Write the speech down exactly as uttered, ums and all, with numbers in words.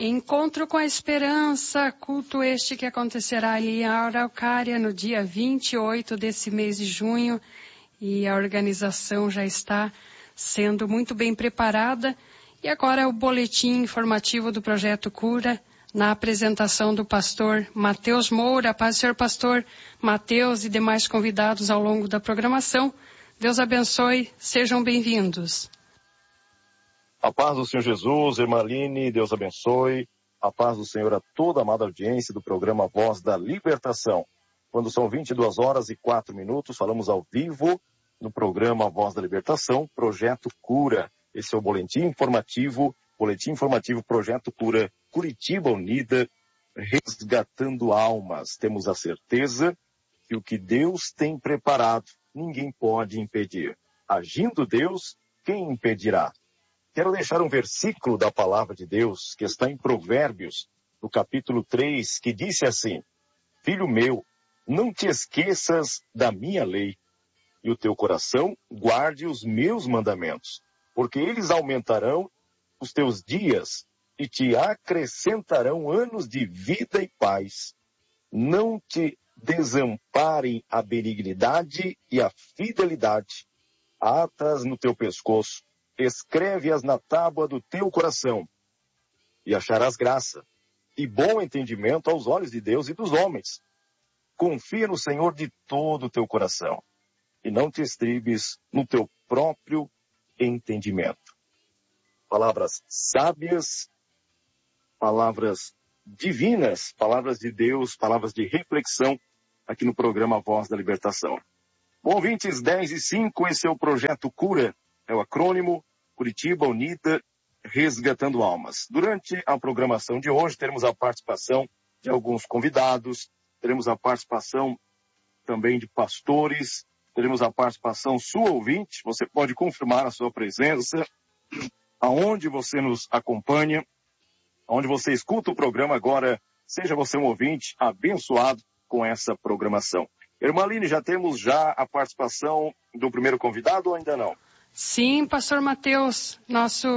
Encontro com a Esperança, culto este que acontecerá ali em Araucária no dia vinte e oito desse mês de junho, e a organização já está sendo muito bem preparada. E agora o boletim informativo do Projeto Cura, na apresentação do pastor Mateus Moura. Paz, senhor pastor Mateus e demais convidados ao longo da programação. Deus abençoe, sejam bem-vindos. A paz do Senhor Jesus, irmã Aline, Deus abençoe. A paz do Senhor a toda a amada audiência do programa Voz da Libertação. Quando são vinte e duas horas e quatro minutos, falamos ao vivo no programa Voz da Libertação, Projeto Cura. Esse é o boletim informativo, boletim informativo Projeto Cura, Curitiba Unida, resgatando almas. Temos a certeza que o que Deus tem preparado, ninguém pode impedir. Agindo Deus, quem impedirá? Quero deixar um versículo da palavra de Deus, que está em Provérbios, no capítulo três, que disse assim: Filho meu, não te esqueças da minha lei, e o teu coração guarde os meus mandamentos, porque eles aumentarão os teus dias e te acrescentarão anos de vida e paz. Não te desamparem a benignidade e a fidelidade. Atas no teu pescoço, escreve-as na tábua do teu coração, e acharás graça e bom entendimento aos olhos de Deus e dos homens. Confia no Senhor de todo o teu coração, e não te estribes no teu próprio entendimento. Palavras sábias, palavras divinas, palavras de Deus, palavras de reflexão, aqui no programa Voz da Libertação. Bom, ouvintes, dez e cinco, esse é o Projeto Cura. É o acrônimo Curitiba Unida, resgatando almas. Durante a programação de hoje, teremos a participação de alguns convidados, teremos a participação também de pastores, teremos a participação sua, ouvinte. Você pode confirmar a sua presença, aonde você nos acompanha, aonde você escuta o programa agora. Seja você um ouvinte abençoado com essa programação. Irmã Aline, já temos já a participação do primeiro convidado ou ainda não? Sim, pastor Mateus, nosso